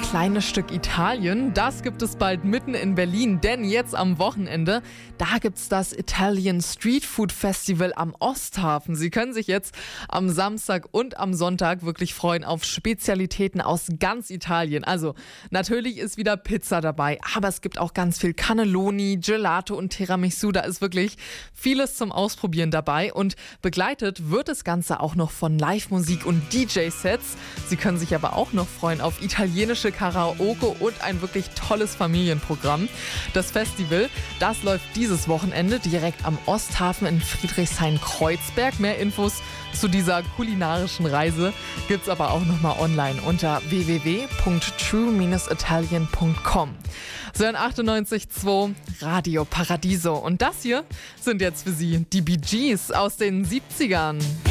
kleines Stück Italien. Das gibt es bald mitten in Berlin, denn jetzt am Wochenende, da gibt es das Italian Street Food Festival am Osthafen. Sie können sich jetzt am Samstag und am Sonntag wirklich freuen auf Spezialitäten aus ganz Italien. Also natürlich ist wieder Pizza dabei, aber es gibt auch ganz viel Cannelloni, Gelato und Tiramisu. Da ist wirklich vieles zum Ausprobieren dabei und begleitet wird das Ganze auch noch von Live-Musik und DJ-Sets. Sie können sich aber auch noch freuen auf italienische Karaoke und ein wirklich tolles Familienprogramm. Das Festival, das läuft dieses Wochenende direkt am Osthafen in Friedrichshain-Kreuzberg. Mehr Infos zu dieser kulinarischen Reise gibt's aber auch nochmal online unter www.true-italien.com. So ein 98.2 Radio Paradiso. Und das hier sind jetzt für Sie die Bee Gees aus den 70ern.